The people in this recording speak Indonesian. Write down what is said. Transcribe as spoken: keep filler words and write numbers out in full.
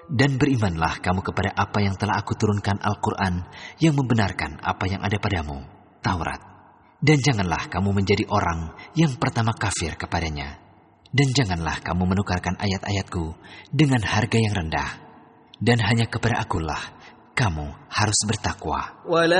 Dan berimanlah kamu kepada apa yang telah aku turunkan Al-Quran yang membenarkan apa yang ada padamu, Taurat. Dan janganlah kamu menjadi orang yang pertama kafir kepadanya. Dan janganlah kamu menukarkan ayat-ayatku dengan harga yang rendah. Dan hanya kepada akulah kamu harus bertakwa.